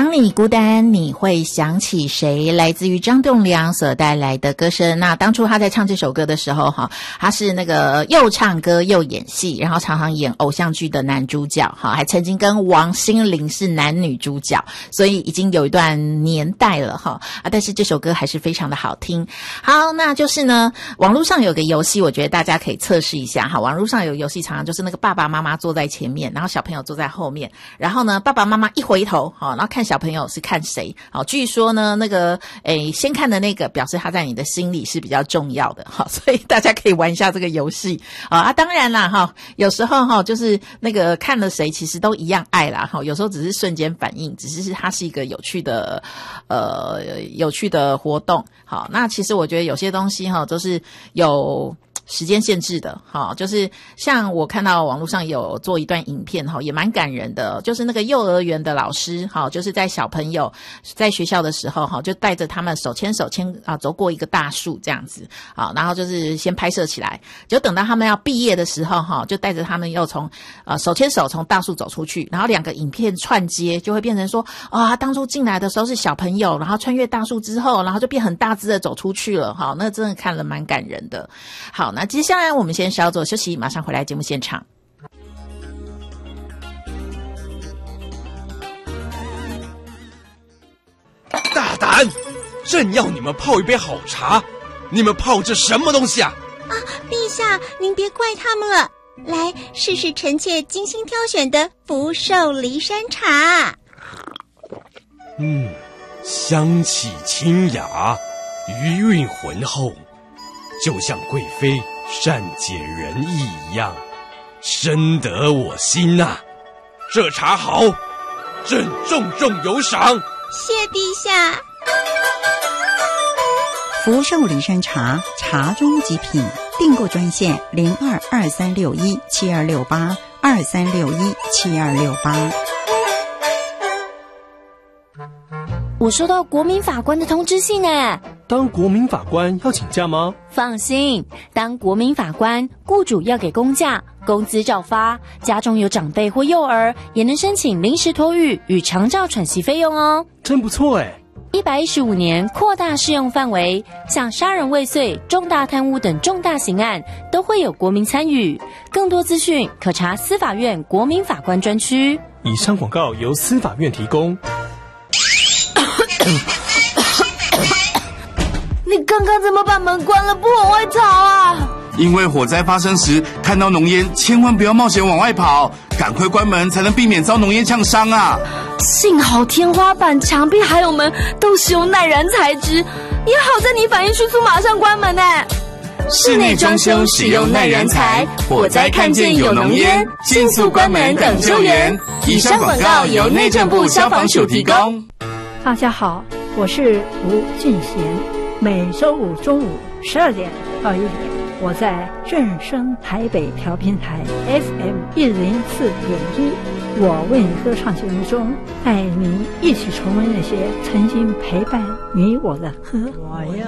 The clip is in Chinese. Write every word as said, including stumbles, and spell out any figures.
当你孤单，你会想起谁？来自于张栋梁所带来的歌声。那当初他在唱这首歌的时候，哈，他是那个又唱歌又演戏，然后常常演偶像剧的男主角，哈，还曾经跟王心凌是男女主角，所以已经有一段年代了，哈啊！但是这首歌还是非常的好听。好，那就是呢，网络上有个游戏，我觉得大家可以测试一下，哈。网络上有游戏常常就是那个爸爸妈妈坐在前面，然后小朋友坐在后面，然后呢，爸爸妈妈一回头，好，然后看小朋友是看谁？好，据说呢，那个诶，先看的那个表示他在你的心里是比较重要的，好，所以大家可以玩一下这个游戏啊。啊，当然啦，哈，有时候哈，就是那个看了谁，其实都一样爱啦，哈，有时候只是瞬间反应，只是它是一个有趣的，呃，有趣的活动。好，那其实我觉得有些东西哈，都是有时间限制的，哈，就是像我看到网络上有做一段影片，哈，也蛮感人的，就是那个幼儿园的老师，哈，就是在小朋友在学校的时候，哈，就带着他们手牵手牵啊走过一个大树这样子，啊，然后就是先拍摄起来，就等到他们要毕业的时候，哈，就带着他们又从呃手牵手从大树走出去，然后两个影片串接，就会变成说，啊、哦，当初进来的时候是小朋友，然后穿越大树之后，然后就变很大只的走出去了，哈，那真的看了蛮感人的。好。那接下来我们先稍作休息，马上回来节目现场。 大胆！正要你们泡一杯好茶，你们泡这什么东西啊？ 啊，陛下，您别怪他们了。来，试试臣妾精心挑选的福寿梨山茶。 嗯，香气清雅，余韵浑厚。就像贵妃善解人意一样，深得我心呐、啊！这茶好，朕重重有赏。 谢陛下。 福寿梨山茶，茶中极品。订购专线零二二三六一七二六八二三六一七二六八。 我收到国民法官的通知信诶。 当国民法官要请假吗？ 放心，当国民法官，雇主要给公假，工资照发，家中有长辈或幼儿，也能申请临时托育与长照喘息费用哦。 真不错诶。 一百一十五年扩大适用范围，像杀人未遂、重大贪污等重大刑案都会有国民参与。更多资讯可查司法院国民法官专区。 以上广告由司法院提供。 你刚刚怎么把门关了不往外逃啊？ 因为火灾发生时看到浓烟，千万不要冒险往外跑，赶快关门才能避免遭浓烟呛伤啊！ 幸好天花板、墙壁还有门都使用耐燃材质，也好在你反应迅速，马上关门呢。 室内装修使用耐燃材，火灾看见有浓烟，迅速关门等救援。以上广告由内政部消防署提供。 大家好，我是吴俊贤。每周五中午十二点到一点，我在正声台北调频台 F M 一零四点一，我为你歌唱节目中，带您一起重温那些曾经陪伴你我的歌。